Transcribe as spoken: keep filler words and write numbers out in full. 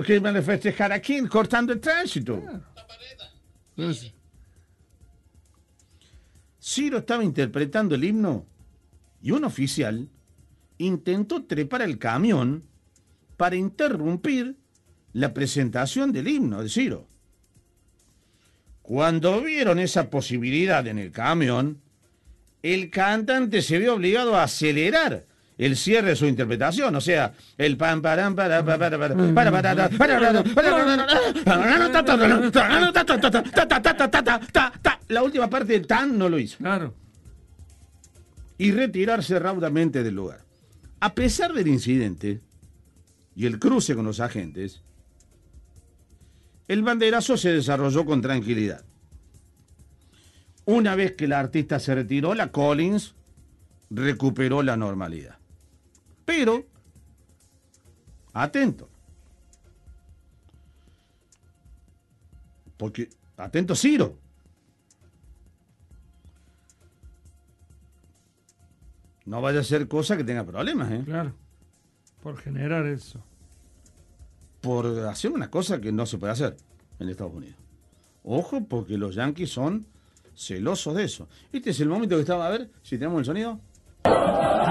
que iban a festejar aquí cortando el tránsito. Claro. Entonces, Ciro estaba interpretando el himno y un oficial intentó trepar el camión para interrumpir la presentación del himno de Ciro. Cuando vieron esa posibilidad en el camión, el cantante se vio obligado a acelerar el cierre de su interpretación, o sea, el pam param para para para para para para la última parte del tan no lo hizo. claro. Y retirarse raudamente del lugar. A pesar del incidente y el cruce con los agentes, el banderazo se desarrolló con tranquilidad. Una vez que el artista se retiró, la Collins recuperó la normalidad. Pero, atento, porque, atento Ciro, no vaya a ser cosa que tenga problemas, ¿eh? Claro, por generar eso. Por hacer una cosa que no se puede hacer en Estados Unidos. Ojo, porque los yanquis son celosos de eso. Este es el momento que estaba, a ver si tenemos el sonido.